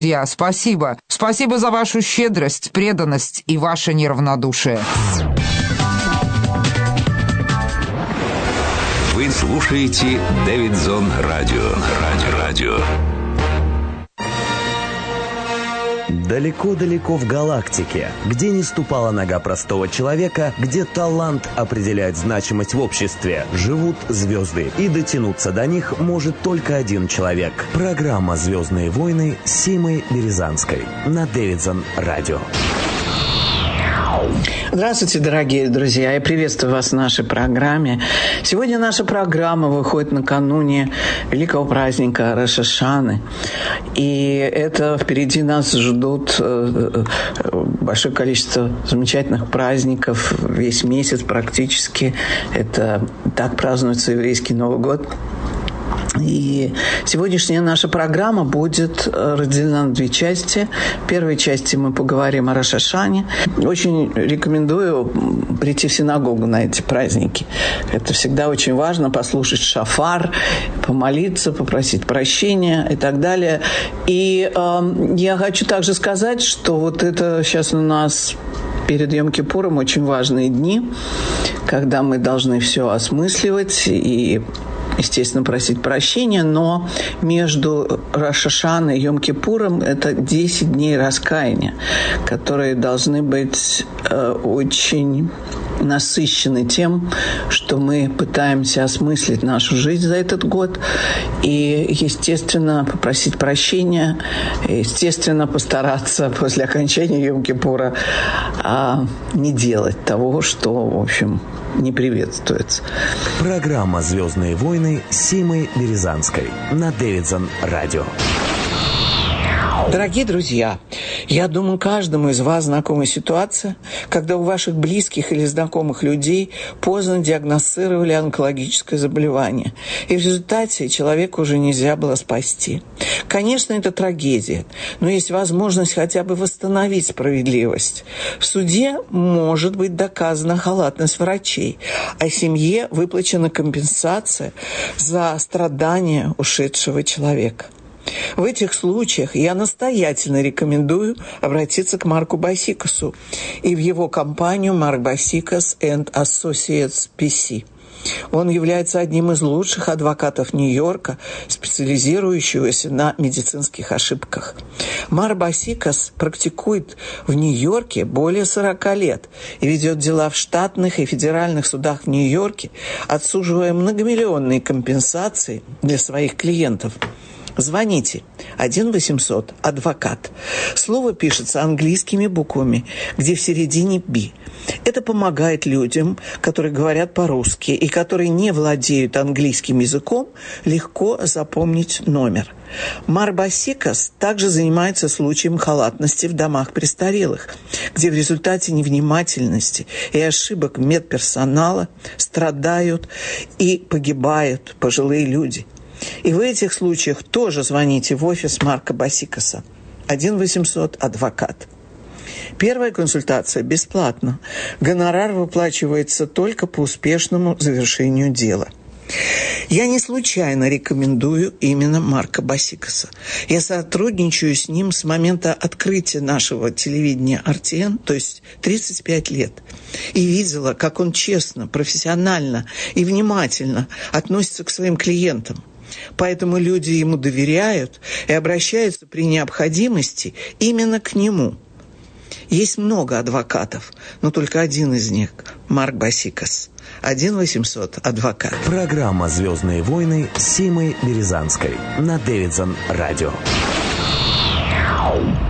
Друзья, спасибо. Спасибо за вашу щедрость, преданность и ваше неравнодушие. Вы слушаете Дэвидсон Радио. Далеко-далеко в галактике, где не ступала нога простого человека, где талант определяет значимость в обществе, живут звезды, и дотянуться до них может только один человек. Программа «Звездные войны» с Симой Березанской на Дэвидсон Радио. Здравствуйте, дорогие друзья. Я приветствую вас в нашей программе. Сегодня наша программа выходит накануне великого праздника Рош ха-Шаны. И это впереди нас ждут большое количество замечательных праздников. Весь месяц практически. Это так празднуется еврейский Новый год. И сегодняшняя наша программа будет разделена на две части. В первой части мы поговорим о Рош ха-Шане. Очень рекомендую прийти в синагогу на эти праздники. Это всегда очень важно, послушать шафар, помолиться, попросить прощения и так далее. И я хочу также сказать, что вот это сейчас у нас перед Йом-Кипуром очень важные дни, когда мы должны все осмысливать и, естественно, просить прощения, но между Рош ха-Шаной и Йом-Кипуром это 10 дней раскаяния, которые должны быть очень насыщены тем, что мы пытаемся осмыслить нашу жизнь за этот год и, естественно, попросить прощения, естественно, постараться после окончания Йом-Кипура не делать того, что, в общем, не приветствуется. Программа «Звездные войны» с Симой Березанской на Дэвидсон Радио. Дорогие друзья, я думаю, каждому из вас знакома ситуация, когда у ваших близких или знакомых людей поздно диагностировали онкологическое заболевание, и в результате человека уже нельзя было спасти. Конечно, это трагедия, но есть возможность хотя бы восстановить справедливость. В суде может быть доказана халатность врачей, а семье выплачена компенсация за страдания ушедшего человека. В этих случаях я настоятельно рекомендую обратиться к Марку Басикасу и в его компанию Mark Basikas and Associates PC. Он является одним из лучших адвокатов Нью-Йорка, специализирующегося на медицинских ошибках. Марк Басикас практикует в Нью-Йорке более 40 лет и ведет дела в штатных и федеральных судах в Нью-Йорке, отсуживая многомиллионные компенсации для своих клиентов. Звоните 1-800-адвокат. Слово пишется английскими буквами, где в середине «би». Это помогает людям, которые говорят по-русски и которые не владеют английским языком, легко запомнить номер. Марк Басикас также занимается случаем халатности в домах престарелых, где в результате невнимательности и ошибок медперсонала страдают и погибают пожилые люди. И в этих случаях тоже звоните в офис Марка Басикаса. 1-800-адвокат. Первая консультация бесплатна. Гонорар выплачивается только по успешному завершению дела. Я не случайно рекомендую именно Марка Басикаса. Я сотрудничаю с ним с момента открытия нашего телевидения RTN, то есть 35 лет. И видела, как он честно, профессионально и внимательно относится к своим клиентам. Поэтому люди ему доверяют и обращаются при необходимости именно к нему. Есть много адвокатов, но только один из них – Марк Басикас. 1-800-адвокат. Программа «Звездные войны» с Симой Березанской на Дэвидсон Радио.